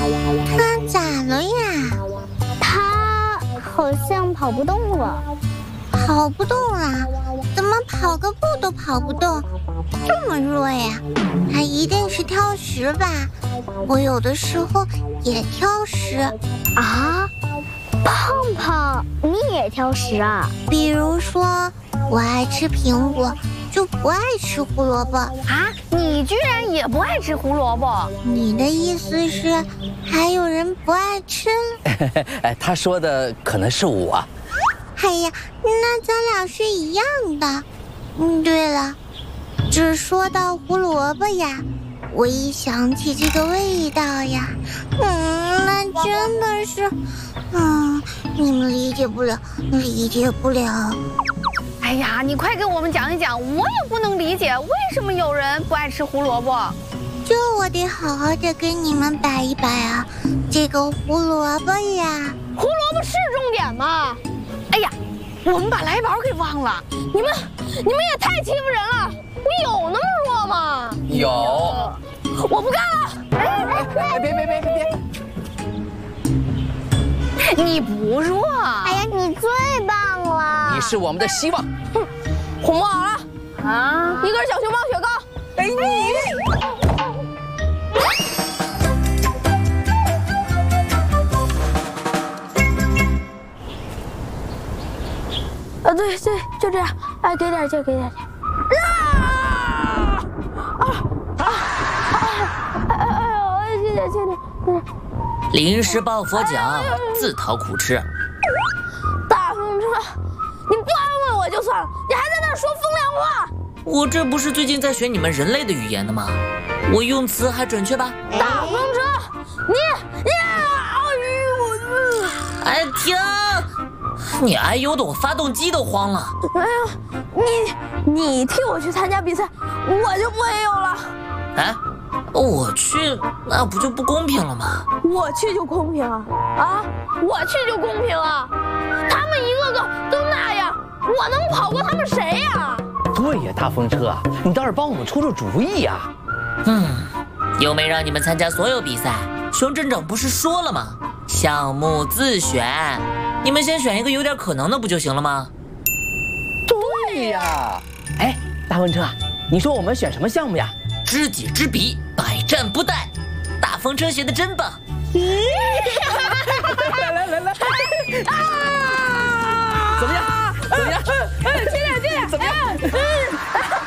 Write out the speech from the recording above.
他咋了呀？ 他好像跑不动了。 跑不动了？怎么跑个步都跑不动？这么弱呀？他一定是挑食吧？我有的时候也挑食啊。胖胖，你也挑食啊？ 比如说，我爱吃苹果，就不爱吃胡萝卜啊。 你居然也不爱吃胡萝卜？ 你的意思是还有人不爱吃？ 他说的可能是我。 哎呀，那咱俩是一样的。对了，只说到胡萝卜呀，我一想起这个味道呀，那真的是，你们理解不了，理解不了。 哎呀，你快给我们讲一讲，我也不能理解为什么有人不爱吃胡萝卜。 这我得好好的跟你们摆一摆啊，这个胡萝卜呀。 胡萝卜是重点吗？哎呀，我们把来宝给忘了，你们也太欺负人了！你有那么弱吗？ 有， 我不干了！ 别！ 你不弱， 哎呀，你最棒了！ 你是我们的希望。 红不好了啊！一根小熊猫雪糕。哎你！ 对，就这样。哎，给点劲，给点劲。轻点。 临时抱佛脚，自讨苦吃。 大风车，你不安慰我就算了，你还在那儿说风凉话。 我这不是最近在学你们人类的语言的吗？我用词还准确吧？ 大风车， 哎停！你哎呦的我发动机都慌了。 哎呀，你替我去参加比赛，我就不会有了。 哎，我去，那不就不公平了吗？ 我去就公平啊！我去就公平啊！他们一个个都那样，我能跑过他们谁呀？ 对呀，大风车，你倒是帮我们出出主意呀！ 又没让你们参加所有比赛，熊镇长不是说了吗？项目自选，你们先选一个有点可能的不就行了吗？ 对呀！哎，大风车，你说我们选什么项目呀？ 知己知彼，百战不殆。大风车学的真棒！ 来！怎么样？ 轻点！ 怎么样？